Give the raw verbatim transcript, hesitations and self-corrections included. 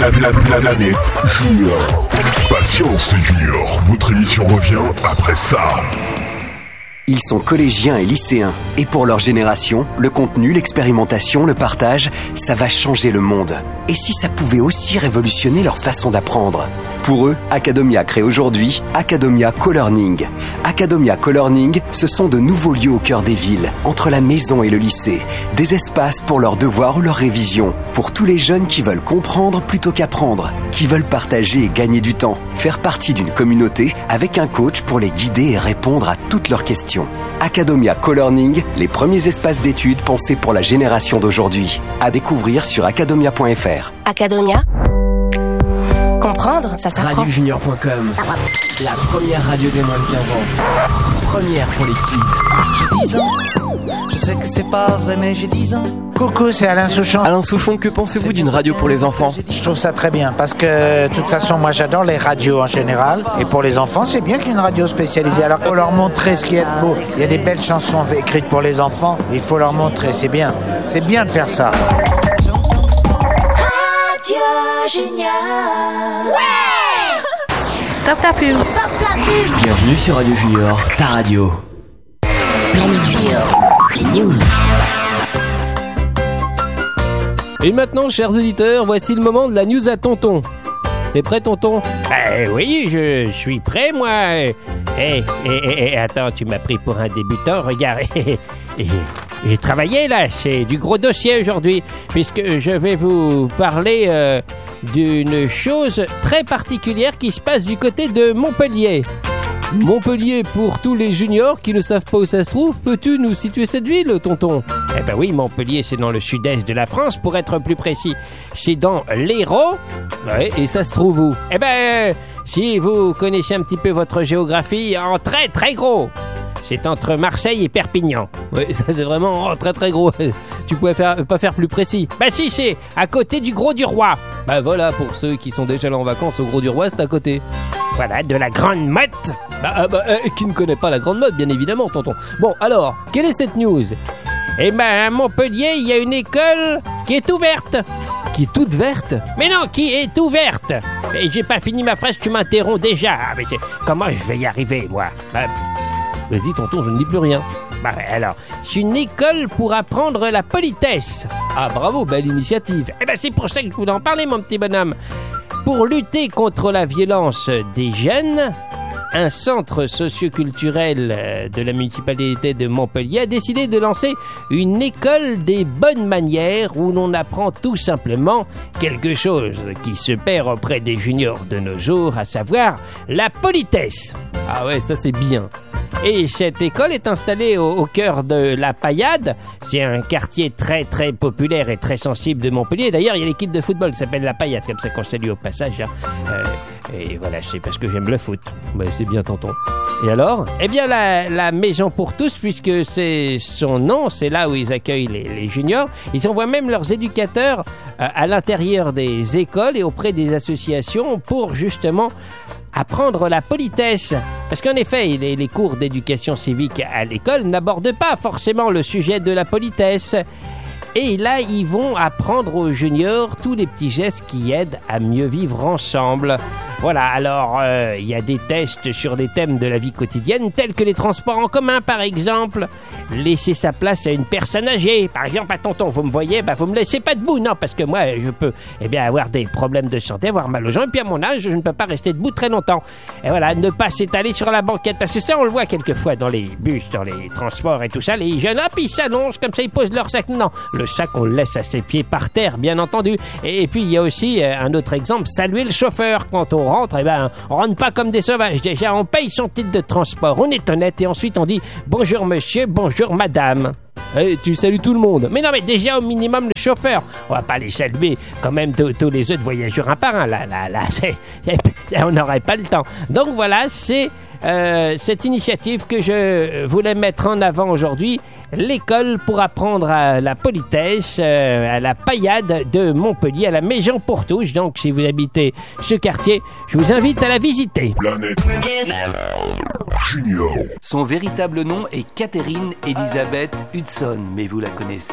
la, la planète Junior. Patience les juniors, votre émission revient après ça. Ils sont collégiens et lycéens. Et pour leur génération, le contenu, l'expérimentation, le partage, ça va changer le monde. Et si ça pouvait aussi révolutionner leur façon d'apprendre ? Pour eux, Academia crée aujourd'hui Academia Co-Learning. Academia Co-Learning, ce sont de nouveaux lieux au cœur des villes, entre la maison et le lycée. Des espaces pour leurs devoirs ou leurs révisions. Pour tous les jeunes qui veulent comprendre plutôt qu'apprendre. Qui veulent partager et gagner du temps. Faire partie d'une communauté avec un coach pour les guider et répondre à toutes leurs questions. Academia Co-Learning, les premiers espaces d'études pensés pour la génération d'aujourd'hui. À découvrir sur academia point f r. Academia. Comprendre, ça s'apprend. radio junior point com, la première radio des moins de quinze ans. Première pour les kids. J'ai dix ans, je sais que c'est pas vrai mais j'ai dix ans. Coucou, c'est Alain Souchon. Alain Souchon, que pensez-vous d'une radio pour les enfants ? Je trouve ça très bien parce que de toute façon moi j'adore les radios en général et pour les enfants c'est bien qu'il y ait une radio spécialisée. Alors faut leur montrer ce qui est beau. Il y a des belles chansons écrites pour les enfants, il faut leur montrer, c'est bien. C'est bien de faire ça. Génial. Ouais. Top la pub. Top la pub. Bienvenue sur Radio Junior, ta radio. Planète Junior, les news. Et maintenant, chers auditeurs, voici le moment de la news à tonton. T'es prêt, tonton ? Bah oui, je suis prêt, moi. Eh, eh, eh, eh, attends, tu m'as pris pour un débutant. Regarde, j'ai travaillé là, c'est du gros dossier aujourd'hui, puisque je vais vous parler euh, d'une chose très particulière qui se passe du côté de Montpellier. Montpellier, pour tous les juniors qui ne savent pas où ça se trouve, peux-tu nous situer cette ville, tonton ? Eh ben oui, Montpellier, c'est dans le sud-est de la France, pour être plus précis. C'est dans l'Hérault. Ouais, et ça se trouve où ? Eh ben, si vous connaissez un petit peu votre géographie, en très très gros. C'est entre Marseille et Perpignan. Oui, ça c'est vraiment oh, très très gros. Tu pouvais faire, pas faire plus précis. Bah si, c'est à côté du Gros du Roi. Bah voilà, pour ceux qui sont déjà là en vacances, au Gros du Roi, c'est à côté. Voilà, de la Grande Motte. Bah, euh, bah euh, qui ne connaît pas la Grande Motte, bien évidemment, tonton. Bon, alors, quelle est cette news ? Eh ben, à Montpellier, il y a une école qui est ouverte. Qui est toute verte ? Mais non, qui est ouverte. Et j'ai pas fini ma phrase, tu m'interromps déjà. Ah, mais comment je vais y arriver, moi ? Bah, vas-y, tonton, je ne dis plus rien. Bah alors, c'est une école pour apprendre la politesse. Ah, bravo, belle initiative. Eh ben, c'est pour ça que je voulais en parler, mon petit bonhomme. Pour lutter contre la violence des jeunes, un centre socioculturel de la municipalité de Montpellier a décidé de lancer une école des bonnes manières où l'on apprend tout simplement quelque chose qui se perd auprès des juniors de nos jours, à savoir la politesse. Ah ouais, ça c'est bien. Et cette école est installée au, au cœur de la Paillade. C'est un quartier très très populaire et très sensible de Montpellier. D'ailleurs, il y a l'équipe de football qui s'appelle la Paillade, comme ça qu'on salue au passage. Hein. Euh, et voilà, c'est parce que j'aime le foot. Bah, c'est bien, tonton. Et alors ? Eh bien, la, la Maison pour tous, puisque c'est son nom, c'est là où ils accueillent les, les juniors. Ils envoient même leurs éducateurs euh, à l'intérieur des écoles et auprès des associations pour justement apprendre la politesse. Parce qu'en effet, les, les cours d'éducation civique à l'école n'abordent pas forcément le sujet de la politesse. Et là, ils vont apprendre aux juniors tous les petits gestes qui aident à mieux vivre ensemble. Voilà, alors, il euh, y a des tests sur des thèmes de la vie quotidienne, tels que les transports en commun, par exemple. Laisser sa place à une personne âgée. Par exemple, à tonton, vous me voyez, bah, vous me laissez pas debout. Non, parce que moi, je peux eh bien, avoir des problèmes de santé, avoir mal aux jambes. Et puis, à mon âge, je ne peux pas rester debout très longtemps. Et voilà, ne pas s'étaler sur la banquette. Parce que ça, on le voit quelquefois dans les bus, dans les transports et tout ça. Les jeunes, hop, ils s'allongent, comme ça, ils posent leur sac. Non, le sac, on le laisse à ses pieds par terre, bien entendu. Et, et puis, il y a aussi euh, un autre exemple, saluer le chauffeur quand on rentre. Eh ben, on rentre pas comme des sauvages. Déjà, on paye son titre de transport, on est honnête, et ensuite on dit bonjour monsieur, bonjour madame. Hey, tu salues tout le monde. Mais non, mais déjà au minimum le chauffeur. On va pas les saluer quand même tous, tous les autres voyageurs un par un. Là, là, là, c'est, c'est, on n'aurait pas le temps. Donc voilà, c'est euh, cette initiative que je voulais mettre en avant aujourd'hui. L'école pour apprendre à la politesse euh, à la Paillade de Montpellier, à la Maison pour tous. Donc si vous habitez ce quartier, je vous invite à la visiter. Planète Junior. Son véritable nom est Catherine Elizabeth Hudson, mais vous la connaissez